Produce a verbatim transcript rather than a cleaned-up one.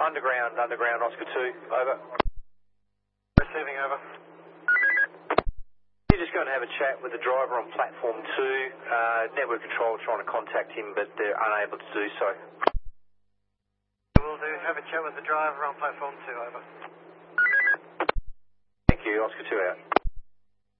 underground, underground, Oscar two, over. Receiving, over. You're just going to have a chat with the driver on platform two. Uh, network control trying to contact him, but they're unable to do so. Will do. Have a chat with the driver on platform two, over. Thank you, Oscar two out.